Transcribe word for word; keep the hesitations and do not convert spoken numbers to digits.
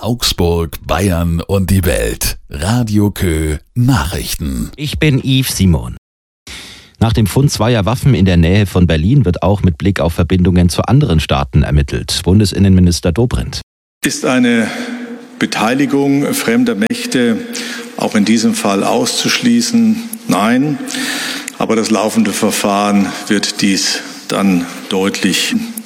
Augsburg, Bayern und die Welt. Radio Kö Nachrichten. Ich bin Yves Simon. Nach dem Fund zweier Waffen in der Nähe von Berlin wird auch mit Blick auf Verbindungen zu anderen Staaten ermittelt. Bundesinnenminister Dobrindt. Ist eine Beteiligung fremder Mächte auch in diesem Fall auszuschließen? Nein. Aber das laufende Verfahren wird dies dann deutlich